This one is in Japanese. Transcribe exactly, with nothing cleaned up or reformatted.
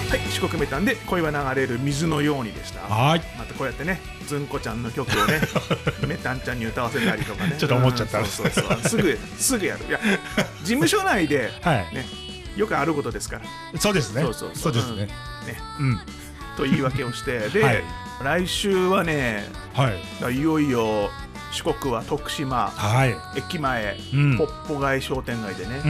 はい、四国メタンで恋は流れる水のようにでした。 はい、 またこうやってね、ずんこちゃんの曲をねメタンちゃんに歌わせたりとかねちょっと思っちゃった、 うん、そうそうそうすぐすぐやる。いや、事務所内で、 はい、 ね、よくあることですから。 そうですね、 そうそうそうですね、うん、ね、うん、 と言い訳をしてで、はい、来週はね、はい、いよいよ四国は徳島、はい、駅前、うん、ポッポ街商店街でね、